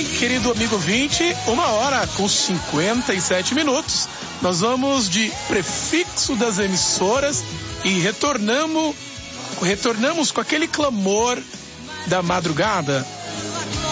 bem, querido amigo ouvinte, 1h57. Nós vamos de prefixo das emissoras e retornamos com aquele clamor da madrugada.